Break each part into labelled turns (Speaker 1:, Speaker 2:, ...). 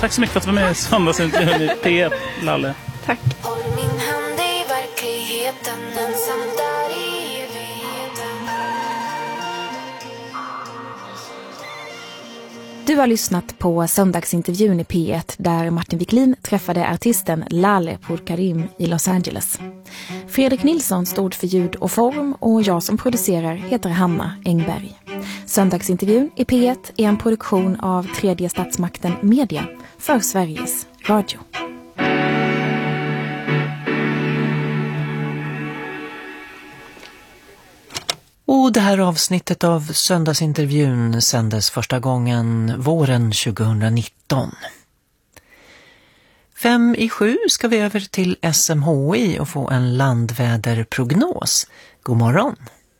Speaker 1: Tack så mycket för att du var med i Söndagsintervjun i P1, Lalle.
Speaker 2: Tack.
Speaker 3: Håll min hand i verkligheten, ensam där i evigheten.
Speaker 4: Du har lyssnat på Söndagsintervjun i P1 där Martin Wiklin träffade artisten Laleh Pourkarim i Los Angeles. Fredrik Nilsson stod för ljud och form och jag som producerar heter Hanna Engberg. Söndagsintervjun i P1 är en produktion av Tredje Statsmakten Media för Sveriges Radio.
Speaker 5: Och det här avsnittet av Söndagsintervjun sändes första gången våren 2019. 5:07 ska vi över till SMHI och få en landväderprognos. God morgon!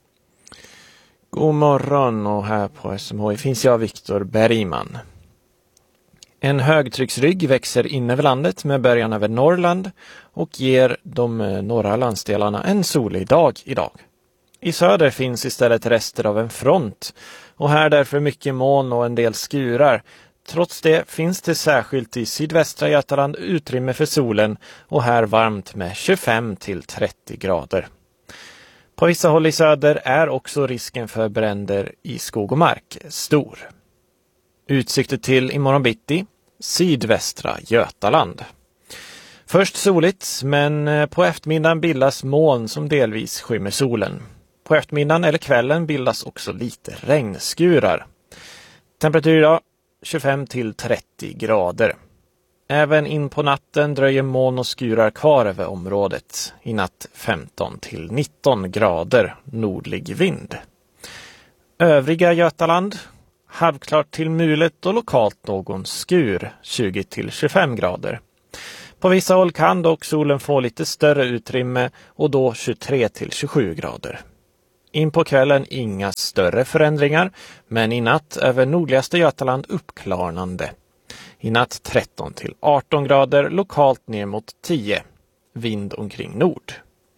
Speaker 6: God morgon, och här på SMHI finns jag, Viktor Bergman. En högtrycksrygg växer in över landet med början över Norrland och ger de norra landsdelarna en solig dag idag. I söder finns istället rester av en front och här därför mycket moln och en del skurar. Trots det finns det särskilt i sydvästra Götaland utrymme för solen och här varmt med 25 till 30 grader. På vissa håll i söder är också risken för bränder i skog och mark stor. Utsikter till imorgon bitti, sydvästra Götaland. Först soligt, men på eftermiddagen bildas moln som delvis skymmer solen. På eftermiddagen eller kvällen bildas också lite regnskurar. Temperatur idag 25 till 30 grader. Även in på natten dröjer moln och skurar kvar över området. I natt 15 till 19 grader nordlig vind. Övriga Götaland halvklart till mulet och lokalt någon skur 20 till 25 grader. På vissa håll kan dock solen få lite större utrymme och då 23 till 27 grader. In på kvällen inga större förändringar, men i natt över nordligaste Götaland uppklarnande. I natt 13 till 18 grader, lokalt ner mot 10. Vind omkring nord.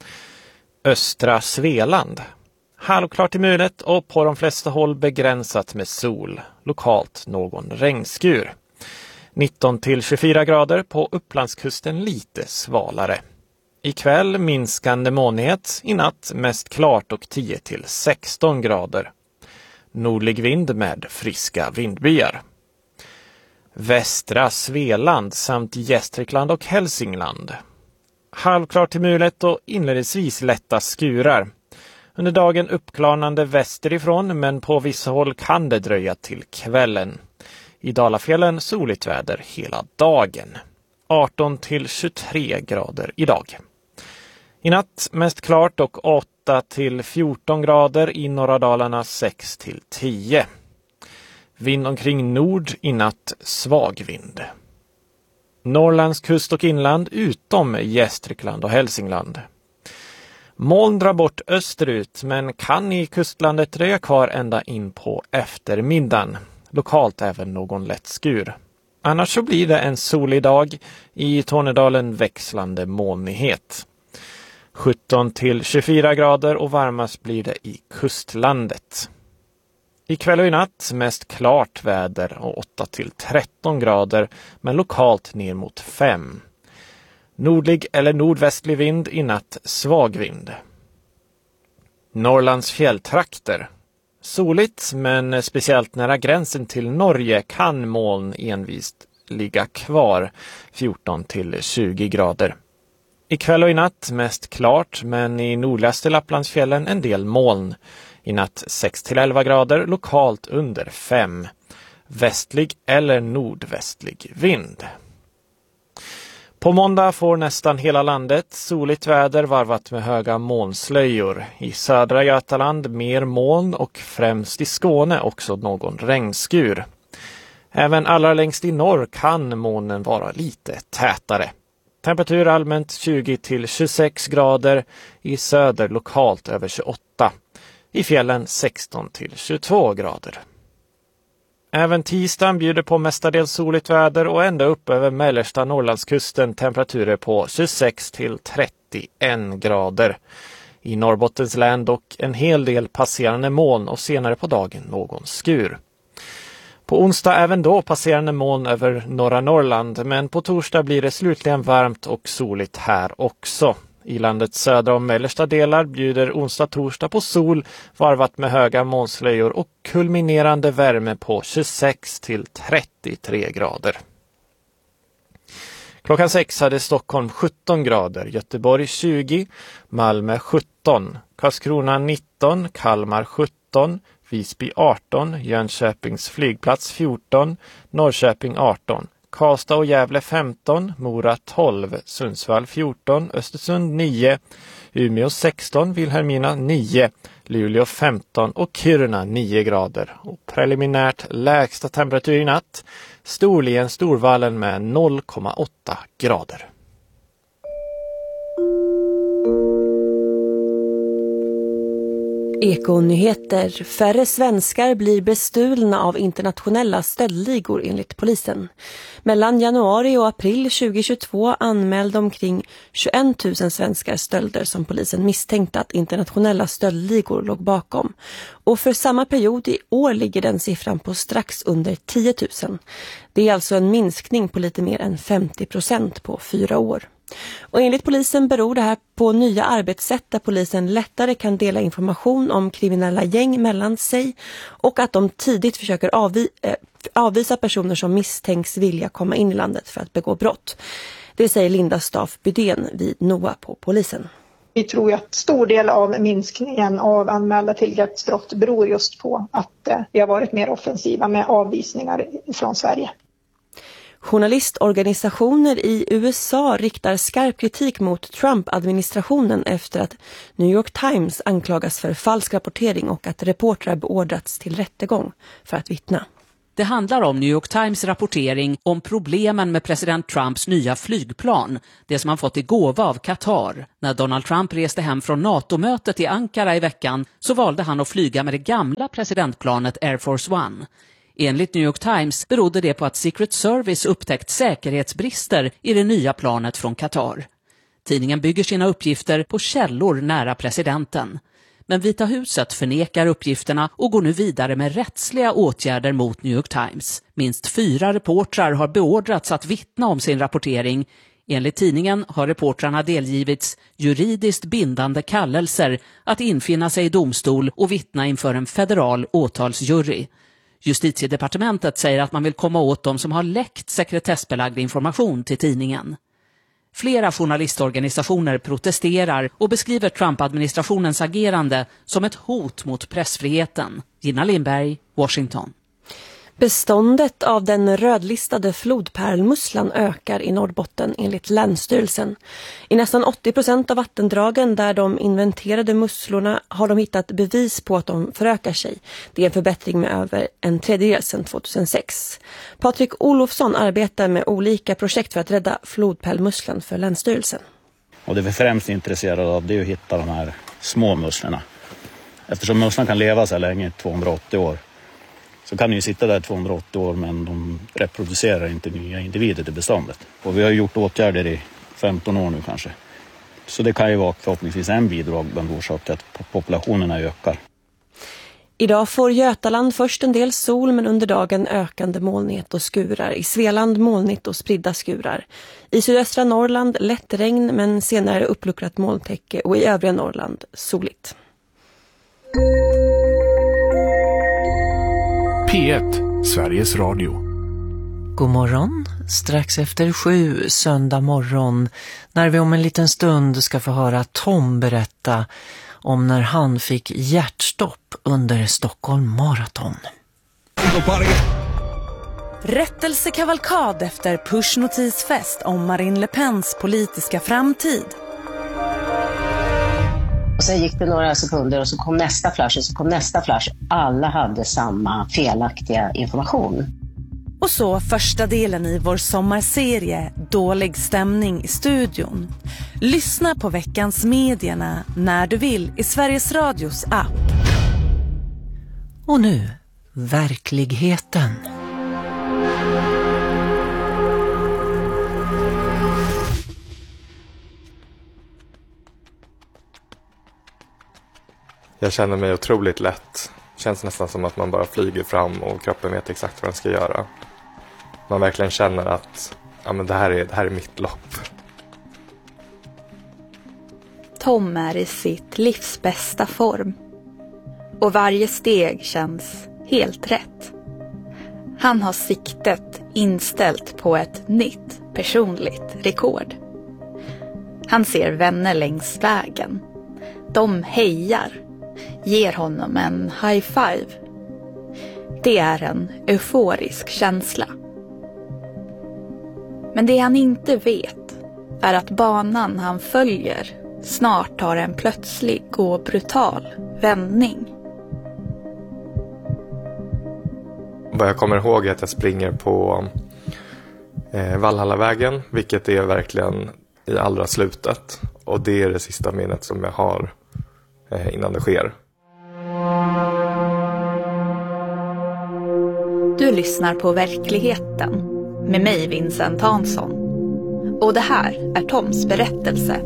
Speaker 6: Östra Svealand. Halvklart i mulet och på de flesta håll begränsat med sol. Lokalt någon regnskur. 19 till 24 grader, på Upplandskusten lite svalare. Ikväll minskande molnighet, i natt mest klart och 10 till 16 grader. Nordlig vind med friska vindbyar. Västra Svealand samt Gästrikland och Hälsingland. Halvklart till mulet och inledningsvis lätta skurar. Under dagen uppklarnande västerifrån, men på vissa håll kan det dröja till kvällen. I Dalafjällen soligt väder hela dagen. 18 till 23 grader idag. I natt mest klart och 8 till 14 grader, i norra Dalarna 6 till 10. Vind omkring nord, i natt svag vind. Norrlands kust och inland utom Gästrikland och Hälsingland. Moln drar bort österut, men kan i kustlandet dröja kvar ända in på eftermiddagen. Lokalt även någon lätt skur. Annars så blir det en solig dag, i Tornedalen växlande molnighet. 17 till 24 grader och varmast blir det i kustlandet. Ikväll och i natt mest klart väder och 8 till 13 grader, men lokalt ner mot 5. Nordlig eller nordvästlig vind, i natt svag vind. Norrlands fjälltrakter. Soligt, men speciellt nära gränsen till Norge kan moln envist ligga kvar, 14 till 20 grader. Ikväll och i natt mest klart, men i nordligaste Lapplandsfjällen en del moln. I natt 6 till 11 grader, lokalt under 5. Västlig eller nordvästlig vind. På måndag får nästan hela landet soligt väder varvat med höga molnslöjor. I södra Götaland mer moln och främst i Skåne också någon regnskur. Även allra längst i norr kan molnen vara lite tätare. Temperatur allmänt 20 till 26 grader, i söder lokalt över 28. I fjällen 16 till 22 grader. Även tisdagen bjuder på mestadels soligt väder och ända upp över mellersta Norrlandskusten temperaturer på 26 till 31 grader. I Norrbottens län dock en hel del passerande moln och senare på dagen någon skur. På onsdag även då passerande moln över norra Norrland, men på torsdag blir det slutligen varmt och soligt här också. I landets södra och mellersta delar bjuder onsdag-torsdag på sol varvat med höga molnslöjor och kulminerande värme på 26 till 33 grader. Klockan 6 hade Stockholm 17 grader, Göteborg 20, Malmö 17, Karlskrona 19, Kalmar 17, Visby 18, Jönköpings flygplats 14, Norrköping 18, Karlstad och Gävle 15, Mora 12, Sundsvall 14, Östersund 9, Umeå 16, Vilhelmina 9, Luleå 15 och Kiruna 9 grader. Och preliminärt lägsta temperatur i natt, Storlien Storvallen med 0,8 grader.
Speaker 2: Ekonyheter. Färre svenskar blir bestulna av internationella stöldligor enligt polisen. Mellan januari och april 2022 anmälde omkring 21 000 svenskar stölder som polisen misstänkte att internationella stöldligor låg bakom. Och för samma period i år ligger den siffran på strax under 10 000. Det är alltså en minskning på lite mer än 50% på 4 år. Och enligt polisen beror det här på nya arbetssätt där polisen lättare kan dela information om kriminella gäng mellan sig och att de tidigt försöker avvisa personer som misstänks vilja komma in i landet för att begå brott. Det säger Linda Staff Bydén vid NOA på polisen.
Speaker 7: Vi tror att stor del av minskningen av anmälda tillgreppsbrott beror just på att vi har varit mer offensiva med avvisningar från Sverige.
Speaker 2: Journalistorganisationer i USA riktar skarp kritik mot Trump-administrationen efter att New York Times anklagas för falsk rapportering och att reportrar beordrats till rättegång för att vittna.
Speaker 8: Det handlar om New York Times rapportering om problemen med president Trumps nya flygplan, det som han fått i gåva av Qatar. När Donald Trump reste hem från NATO-mötet i Ankara i veckan så valde han att flyga med det gamla presidentplanet Air Force One. Enligt New York Times berodde det på att Secret Service upptäckt säkerhetsbrister i det nya planet från Qatar. Tidningen bygger sina uppgifter på källor nära presidenten. Men Vita huset förnekar uppgifterna och går nu vidare med rättsliga åtgärder mot New York Times. Minst 4 reportrar har beordrats att vittna om sin rapportering. Enligt tidningen har reportrarna delgivits juridiskt bindande kallelser att infinna sig i domstol och vittna inför en federal åtalsjury. Justitiedepartementet säger att man vill komma åt dem som har läckt sekretessbelagd information till tidningen. Flera journalistorganisationer protesterar och beskriver Trump-administrationens agerande som ett hot mot pressfriheten. Gina Lindberg, Washington.
Speaker 2: Beståndet av den rödlistade flodpärlmusslan ökar i Norrbotten enligt Länsstyrelsen. I nästan 80% av vattendragen där de inventerade musslorna har de hittat bevis på att de förökar sig. Det är en förbättring med över 1/3 sedan 2006. Patrik Olofsson arbetar med olika projekt för att rädda flodpärlmusslan för Länsstyrelsen.
Speaker 9: Och det vi främst är intresserade av det är att hitta de här små musslorna. Eftersom musslan kan leva så länge, 280 år, så kan de ju sitta där 280 år men de reproducerar inte nya individer till beståndet. Och vi har gjort åtgärder i 15 år nu kanske. Så det kan ju vara förhoppningsvis en bidragande orsak till att populationerna ökar.
Speaker 2: Idag får Götaland först en del sol men under dagen ökande molnighet och skurar. I Svealand molnigt och spridda skurar. I sydöstra Norrland lätt regn men senare uppluckrat molntäcke och i övriga Norrland soligt.
Speaker 10: P1, Sveriges Radio.
Speaker 5: God morgon, strax efter 7 söndag morgon, när vi om en liten stund ska få höra Tom berätta om när han fick hjärtstopp under Stockholm Marathon.
Speaker 11: Rättelsekavalkad efter pushnotisfest om Marine Le Pens politiska framtid.
Speaker 12: Och sen gick det några sekunder och så kom nästa flash och så kom nästa flash. Alla hade samma felaktiga information.
Speaker 11: Och så första delen i vår sommarserie Dålig stämning i studion. Lyssna på veckans medierna när du vill i Sveriges Radios app.
Speaker 5: Och nu, verkligheten.
Speaker 13: Jag känner mig otroligt lätt. känns nästan som att man bara flyger fram och kroppen vet exakt vad den ska göra. Man verkligen känner att men det här är mitt lopp.
Speaker 14: Tom är i sitt livs bästa form. Och varje steg känns helt rätt. Han har siktet inställt på ett nytt personligt rekord. Han ser vänner längs vägen. De hejar, ger honom en high five. Det är en euforisk känsla. Men det han inte vet är att banan han följer snart tar en plötslig och brutal vändning.
Speaker 13: Vad jag kommer ihåg är att jag springer på Valhallavägen, vilket är verkligen i allra slutet. Och det är det sista minnet som jag har innan det sker.
Speaker 14: Du lyssnar på Verkligheten med mig, Vincent Hansson. Och det här är Toms berättelse.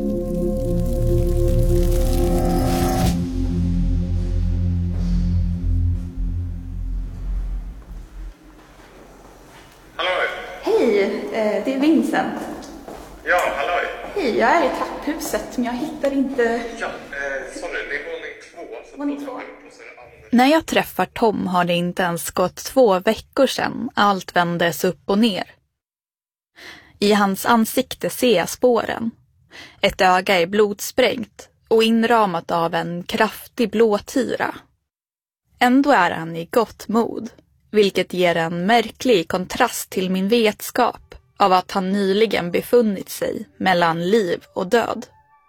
Speaker 15: Hej, det är Vincent.
Speaker 13: Ja, halloj.
Speaker 15: Hej, jag är i trapphuset men jag hittar inte...
Speaker 13: Ja, sorry, det är våning 2.
Speaker 14: När jag träffar Tom har det inte ens gått 2 veckor sedan allt vändes upp och ner. I hans ansikte ser jag spåren. Ett öga är blodsprängt och inramat av en kraftig blåtira. Ändå är han i gott mod, vilket ger en märklig kontrast till min vetskap av att han nyligen befunnit sig mellan liv och död.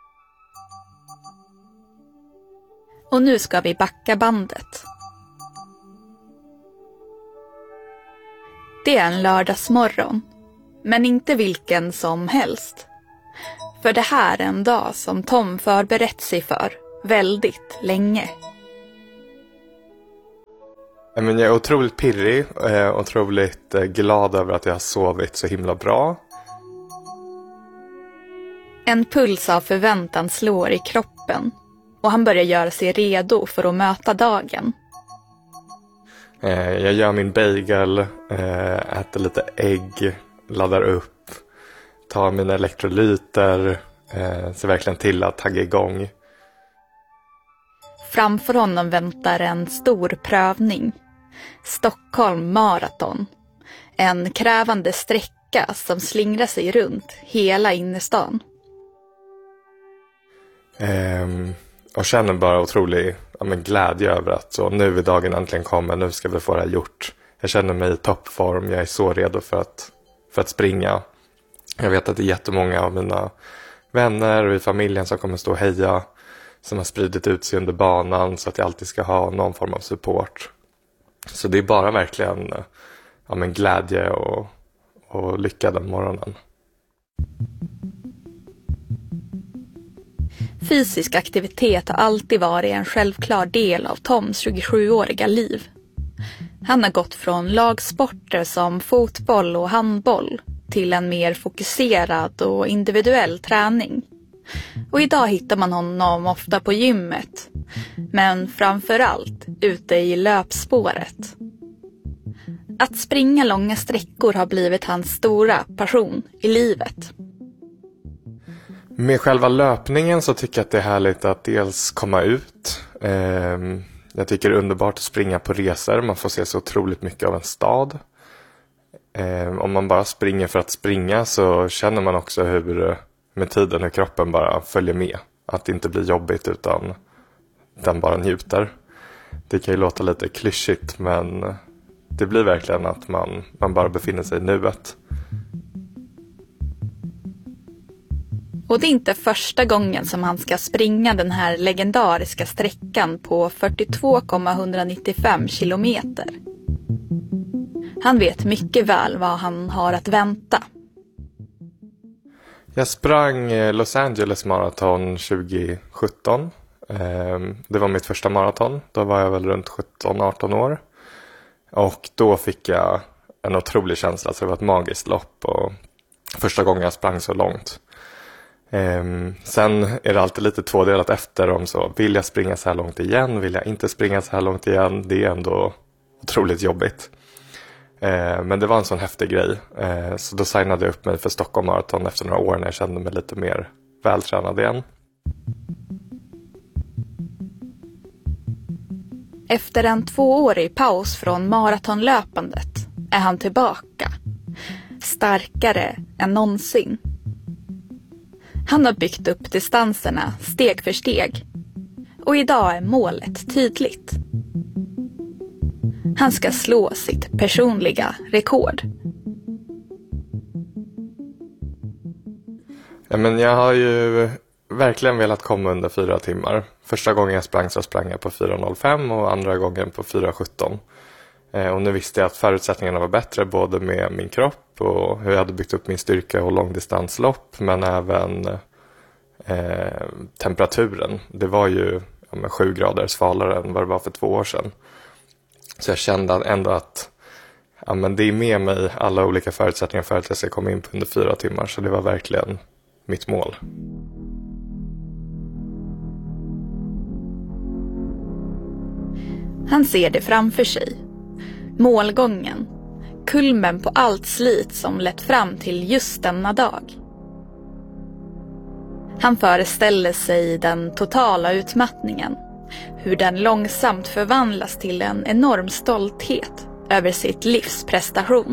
Speaker 14: Och nu ska vi backa bandet. Det är en lördagsmorgon, men inte vilken som helst. För det här är en dag som Tom förberett sig för väldigt länge.
Speaker 13: Men jag är otroligt pirrig, otroligt glad över att jag har sovit så himla bra.
Speaker 14: En puls av förväntan slår i kroppen och han börjar göra sig redo för att möta dagen.
Speaker 13: Jag gör min bagel, äter lite ägg, laddar upp, tar mina elektrolyter, ser verkligen till att tagga igång.
Speaker 14: Framför honom väntar en stor prövning. Stockholm Marathon. En krävande sträcka som slingrar sig runt hela innerstan.
Speaker 13: Och känner bara otrolig glädje över att så, nu är dagen äntligen kommer, nu ska vi få det här gjort. Jag känner mig i toppform, jag är så redo för att springa. Jag vet att det är jättemånga av mina vänner och i familjen som kommer stå och heja, som har spridit ut sig under banan så att jag alltid ska ha någon form av support. Så det är bara verkligen glädje och lycka den morgonen.
Speaker 14: Fysisk aktivitet har alltid varit en självklar del av Toms 27-åriga liv. Han har gått från lagsporter som fotboll och handboll till en mer fokuserad och individuell träning. Och idag hittar man honom ofta på gymmet, men framförallt ute i löpspåret. Att springa långa sträckor har blivit hans stora passion i livet.
Speaker 13: Med själva löpningen så tycker jag att det är härligt att dels komma ut. Jag tycker det är underbart att springa på resor. Man får se så otroligt mycket av en stad. Om man bara springer för att springa så känner man också med tiden hur kroppen bara följer med. Att det inte blir jobbigt utan den bara njuter. Det kan ju låta lite klyschigt men det blir verkligen att man bara befinner sig i nuet.
Speaker 14: Och det är inte första gången som han ska springa den här legendariska sträckan på 42,195 kilometer. Han vet mycket väl vad han har att vänta.
Speaker 13: Jag sprang Los Angeles marathon 2017. Det var mitt första maraton. Då var jag väl runt 17-18 år. Och då fick jag en otrolig känsla. Så det var ett magiskt lopp. Och första gången jag sprang så långt. Sen är det alltid lite tvådelat efter om så. Vill jag springa så här långt igen? Vill jag inte springa så här långt igen? Det är ändå otroligt jobbigt. Men det var en sån häftig grej. Så då signade jag upp mig för Stockholm Marathon efter några år när jag kände mig lite mer vältränad igen.
Speaker 14: Efter en 2-årig paus från maratonlöpandet är han tillbaka. Starkare än någonsin. Han har byggt upp distanserna steg för steg. Och idag är målet tydligt. Han ska slå sitt personliga rekord.
Speaker 13: Ja, men jag har ju verkligen velat komma under 4 timmar. Första gången jag sprang så sprang jag på 4.05 och andra gången på 4.17. Och nu visste jag att förutsättningarna var bättre både med min kropp och hur jag hade byggt upp min styrka och långdistanslopp, men även temperaturen. Det var ju 7 grader svalare än vad det var för 2 år sedan. Så jag kände ändå att det är med mig alla olika förutsättningar för att jag ska komma in på under 4 timmar. Så det var verkligen mitt mål.
Speaker 14: Han ser det framför sig. Målgången. Kulmen på allt slit som lett fram till just denna dag. Han föreställer sig den totala utmattningen. Hur den långsamt förvandlas till en enorm stolthet över sitt livs prestation.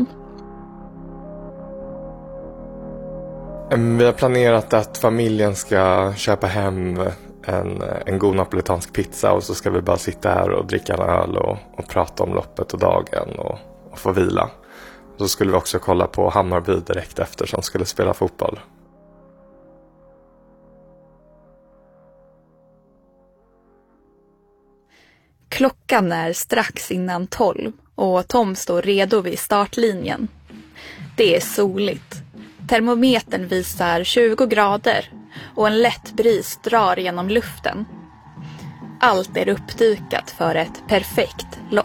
Speaker 13: Vi har planerat att familjen ska köpa hem en god napolitansk pizza och så ska vi bara sitta här och dricka en öl och prata om loppet och dagen och få vila. Så skulle vi också kolla på Hammarby direkt efter som skulle spela fotboll.
Speaker 14: Klockan är strax innan 12 och Tom står redo vid startlinjen. Det är soligt. Termometern visar 20 grader och en lätt bris drar genom luften. Allt är uppdykat för ett perfekt lopp.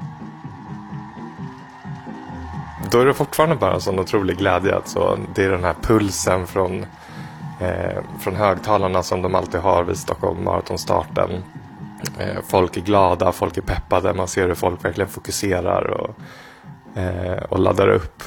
Speaker 13: Då är det fortfarande bara en sån otrolig glädje. Alltså, det är den här pulsen från högtalarna som de alltid har vid Stockholm Marathonstarten. Folk är glada, folk är peppade. Man ser hur folk verkligen fokuserar och laddar upp.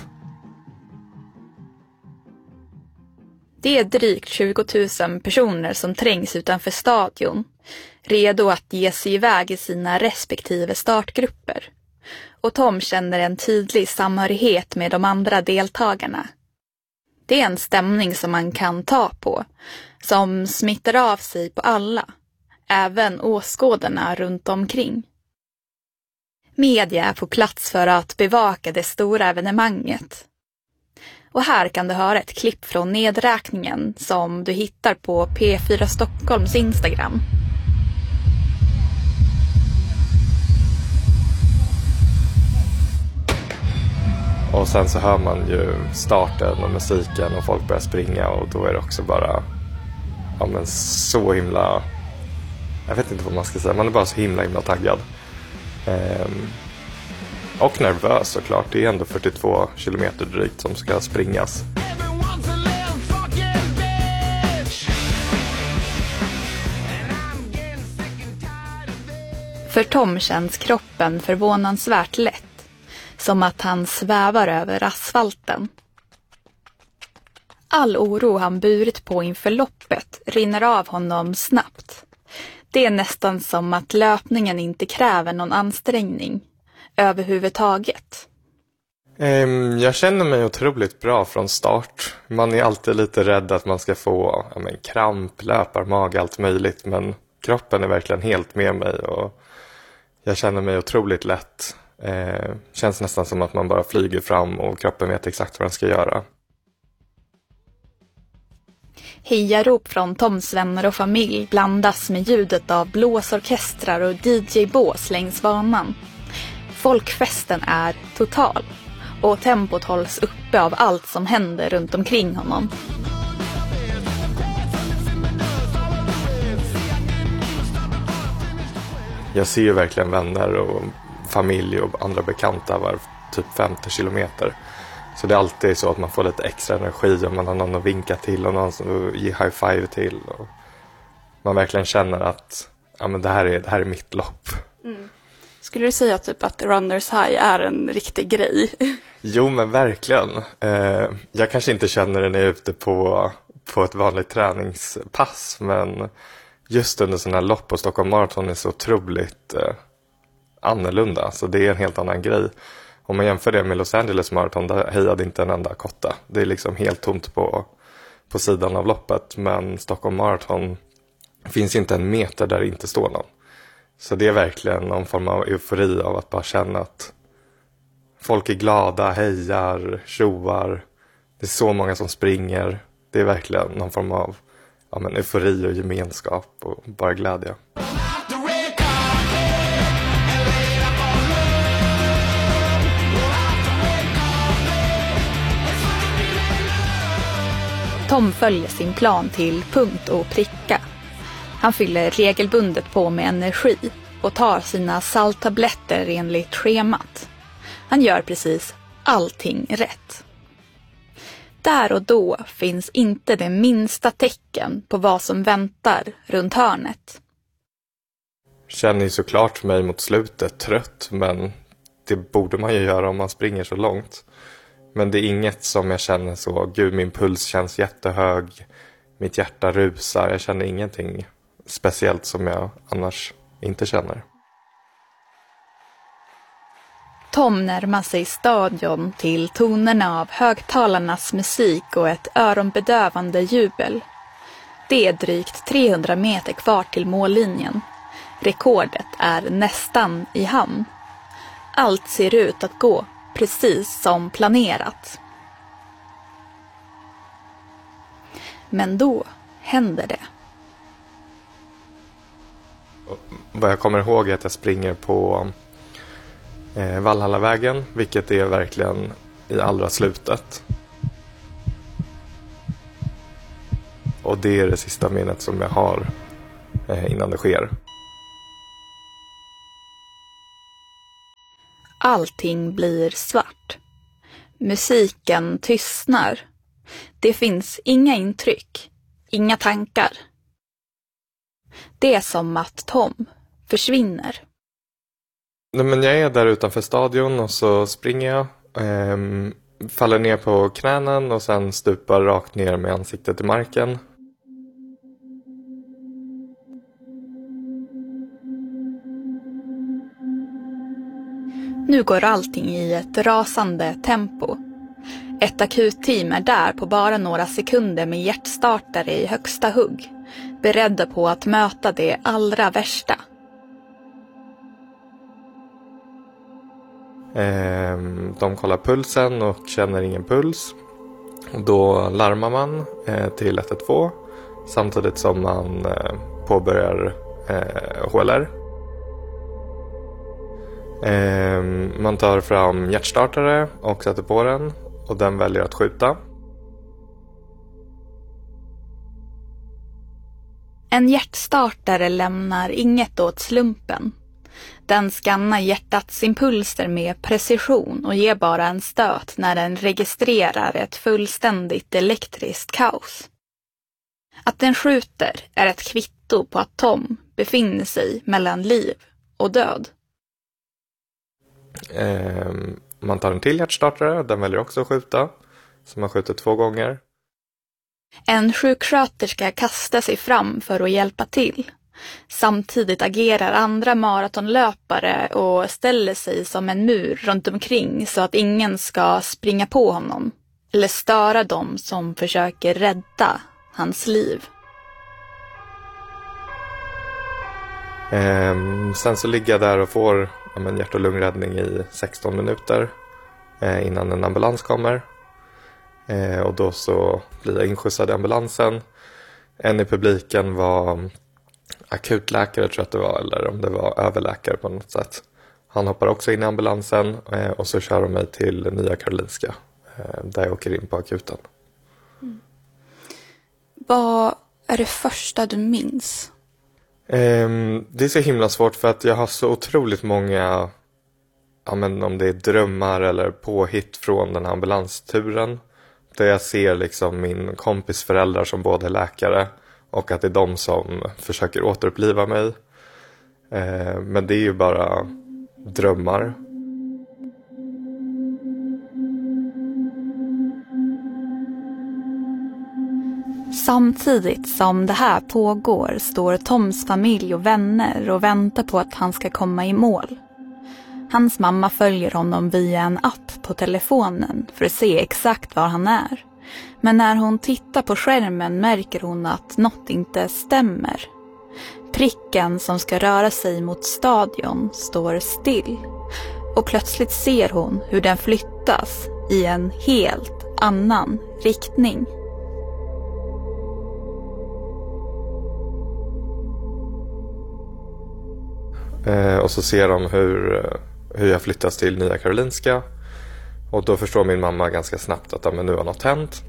Speaker 14: Det är drygt 20 000 personer som trängs utanför stadion, redo att ge sig iväg i sina respektive startgrupper. Och Tom känner en tydlig samhörighet med de andra deltagarna. Det är en stämning som man kan ta på, som smittar av sig på alla, även åskådarna runt omkring. Media är på plats för att bevaka det stora evenemanget. Och här kan du höra ett klipp från nedräkningen som du hittar på P4 Stockholms Instagram.
Speaker 13: Och sen så hör man ju starten och musiken och folk börjar springa och då är det också bara så himla, jag vet inte vad man ska säga, man är bara så himla taggad. Och nervös såklart, det är ändå 42 kilometer drygt som ska springas.
Speaker 14: För Tom känns kroppen förvånansvärt lätt, som att han svävar över asfalten. All oro han burit på inför loppet rinner av honom snabbt. Det är nästan som att löpningen inte kräver någon ansträngning överhuvudtaget.
Speaker 13: Jag känner mig otroligt bra från start. Man är alltid lite rädd att man ska få kramp, löparmage, allt möjligt. Men kroppen är verkligen helt med mig och jag känner mig otroligt lätt. Känns nästan som att man bara flyger fram och kroppen vet exakt vad den ska göra.
Speaker 14: Hejarop från Toms vänner och familj blandas med ljudet av blåsorkestrar och DJ-bås längs banan. Folkfesten är total och tempot hålls uppe av allt som händer runt omkring honom.
Speaker 13: Jag ser ju verkligen vänner och familj och andra bekanta var typ 50 kilometer. Så det är alltid så att man får lite extra energi om man har någon att vinka till och någon som ger high five till. Och man verkligen känner att ja, men det här är mitt lopp.
Speaker 15: Mm. Skulle du säga typ att Runners High är en riktig grej?
Speaker 13: Jo, men verkligen. Jag kanske inte känner det när jag är ute på ett vanligt träningspass, men just under sådana här lopp på Stockholm Marathon är så otroligt annorlunda. Så det är en helt annan grej. Om man jämför det med Los Angeles Marathon, där hejade inte en enda kotta. Det är liksom helt tomt på sidan av loppet. Men Stockholm Marathon finns inte en meter där det inte står någon. Så det är verkligen någon form av eufori av att bara känna att folk är glada, hejar, tjoar. Det är så många som springer. Det är verkligen någon form av eufori och gemenskap och bara glädje.
Speaker 14: Tom följer sin plan till punkt och pricka. Han fyller regelbundet på med energi och tar sina salttabletter enligt schemat. Han gör precis allting rätt. Där och då finns inte det minsta tecken på vad som väntar runt hörnet.
Speaker 13: Känner ju såklart mig mot slutet trött, men det borde man ju göra om man springer så långt. Men det är inget som jag känner så, gud min puls känns jättehög, mitt hjärta rusar, jag känner ingenting speciellt som jag annars inte känner.
Speaker 14: Tom närmar sig stadion till tonerna av högtalarnas musik och ett öronbedövande jubel. Det är drygt 300 meter kvar till mållinjen. Rekordet är nästan i hamn. Allt ser ut att gå precis som planerat. Men då händer det.
Speaker 13: Vad jag kommer ihåg är att jag springer på Valhallavägen, vilket är verkligen i allra slutet. Och det är det sista minnet som jag har innan det sker.
Speaker 14: Allting blir svart. Musiken tystnar. Det finns inga intryck, inga tankar. Det är som att Tom försvinner.
Speaker 13: Nej, men jag är där utanför stadion och så springer jag. Faller ner på knänen och sen stupar rakt ner med ansiktet i marken.
Speaker 14: Nu går allting i ett rasande tempo. Ett akutteam är där på bara några sekunder med hjärtstartare i högsta hugg, beredda på att möta det allra värsta.
Speaker 13: De kollar pulsen och känner ingen puls. Då larmar man till 112 samtidigt som man påbörjar HLR. Man tar fram hjärtstartare och sätter på den och den väljer att skjuta.
Speaker 14: En hjärtstartare lämnar inget åt slumpen. Den skannar hjärtats impulser med precision och ger bara en stöt när den registrerar ett fullständigt elektriskt kaos. Att den skjuter är ett kvitto på att Tom befinner sig mellan liv och död.
Speaker 13: Man tar en till hjärtstartare, den väljer också att skjuta. Så man skjuter 2 gånger.
Speaker 14: En sjuksköterska kastar sig fram för att hjälpa till. Samtidigt agerar andra maratonlöpare och ställer sig som en mur runt omkring så att ingen ska springa på honom eller störa dem som försöker rädda hans liv.
Speaker 13: Sen så ligger jag där och får hjärt- och lungräddning i 16 minuter innan en ambulans kommer. Och då så blir jag inskjutsad i ambulansen. En i publiken var akutläkare tror jag att det var, eller om det var överläkare på något sätt. Han hoppar också in i ambulansen och så kör de mig till Nya Karolinska där jag åker in på akuten.
Speaker 15: Mm. Vad är det första du minns?
Speaker 13: Det är så himla svårt för att jag har så otroligt många ja, men om det är drömmar eller påhitt från den här ambulansturen. Där jag ser liksom min kompis föräldrar som båda är läkare. Och att det är de som försöker återuppliva mig. Men det är ju bara drömmar.
Speaker 14: Samtidigt som det här pågår står Toms familj och vänner och väntar på att han ska komma i mål. Hans mamma följer honom via en app på telefonen för att se exakt var han är. Men när hon tittar på skärmen märker hon att något inte stämmer. Pricken som ska röra sig mot stadion står still. Och plötsligt ser hon hur den flyttas i en helt annan riktning.
Speaker 13: Och så ser de hur jag flyttas till Nya Karolinska. Och då förstår min mamma ganska snabbt att men nu har något hänt.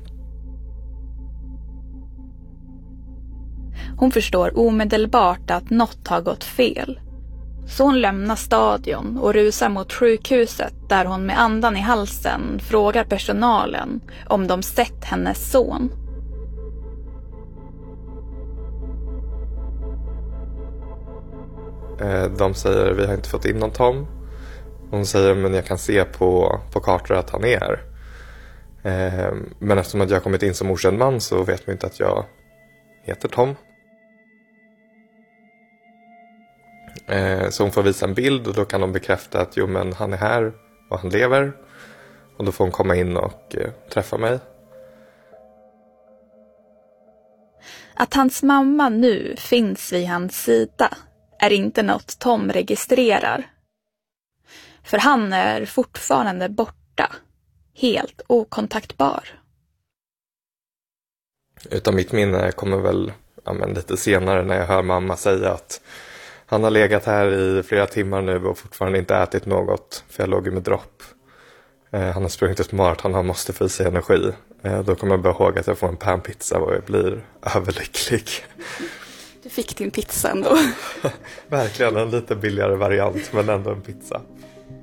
Speaker 14: Hon förstår omedelbart att något har gått fel. Så hon lämnar stadion och rusar mot sjukhuset där hon med andan i halsen frågar personalen om de sett hennes son.
Speaker 13: De säger vi har inte fått in någon Tom. Hon säger men jag kan se på kartor att han är här. Men eftersom att jag har kommit in som okänd man så vet man inte att jag heter Tom. Så hon får visa en bild och då kan de bekräfta att jo men han är här och han lever. Och då får hon komma in och träffa mig.
Speaker 14: Att hans mamma nu finns vid hans sida är inte något Tom registrerar. För han är fortfarande borta, helt okontaktbar.
Speaker 13: Utan mitt minne kommer väl lite senare när jag hör mamma säga att han har legat här i flera timmar nu och fortfarande inte ätit något för jag låg med dropp. Han har sprungit ett maraton, han måste få i sig energi. Då kommer jag bara ihåg att jag får en panpizza och jag blir överlycklig.
Speaker 15: Du fick din pizza ändå.
Speaker 13: Verkligen, en lite billigare variant men ändå en pizza.